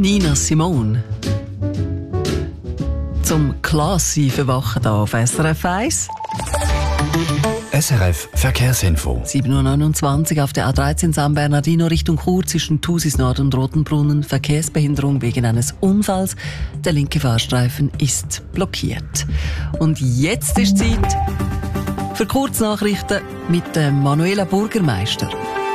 Nina Simone. Zum classy Verwachen hier auf SRF 1. SRF Verkehrsinfo. 7.29 Uhr auf der A13 San Bernardino Richtung Chur zwischen Thusis Nord und Rotenbrunnen. Verkehrsbehinderung wegen eines Unfalls. Der linke Fahrstreifen ist blockiert. Und jetzt ist Zeit für Kurznachrichten mit dem Manuela Burgermeister.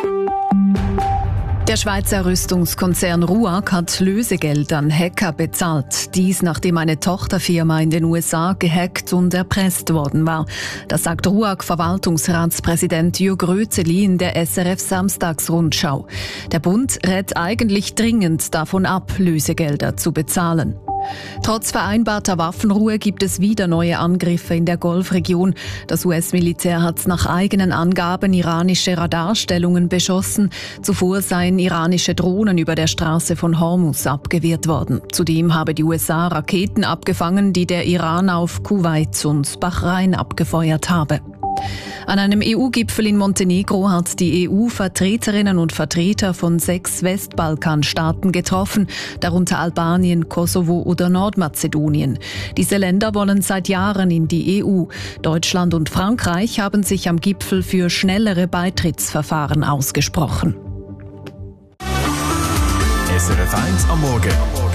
Der Schweizer Rüstungskonzern RUAG hat Lösegeld an Hacker bezahlt. Dies, nachdem eine Tochterfirma in den USA gehackt und erpresst worden war. Das sagt RUAG-Verwaltungsratspräsident Jürg Rötzeli in der SRF Samstagsrundschau. Der Bund rät eigentlich dringend davon ab, Lösegelder zu bezahlen. Trotz vereinbarter Waffenruhe gibt es wieder neue Angriffe in der Golfregion. Das US-Militär hat nach eigenen Angaben iranische Radarstellungen beschossen. Zuvor seien iranische Drohnen über der Straße von Hormuz abgewehrt worden. Zudem habe die USA Raketen abgefangen, die der Iran auf Kuwait und Bahrain abgefeuert habe. An einem EU-Gipfel in Montenegro hat die EU Vertreterinnen und Vertreter von 6 Westbalkanstaaten getroffen, darunter Albanien, Kosovo oder Nordmazedonien. Diese Länder wollen seit Jahren in die EU. Deutschland und Frankreich haben sich am Gipfel für schnellere Beitrittsverfahren ausgesprochen. SRF 1 am Morgen.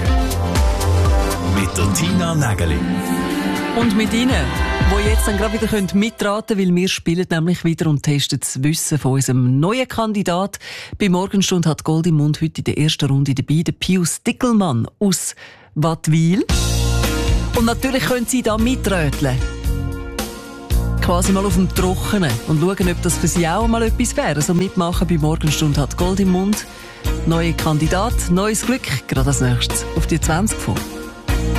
Mit der Tina Nägeli. Und mit Ihnen, die jetzt dann gerade wieder mitraten können, weil wir spielen nämlich wieder und testen das Wissen von unserem neuen Kandidat. Bei Morgenstunde hat Gold im Mund heute in der ersten Runde dabei, der Pius Dickelmann aus Wattwil. Und natürlich können Sie da mitröteln. Quasi mal auf dem Trockenen und schauen, ob das für Sie auch mal etwas wäre. Also mitmachen bei Morgenstunde hat Gold im Mund. Neuer Kandidat, neues Glück, gerade als nächstes auf die 20 vor.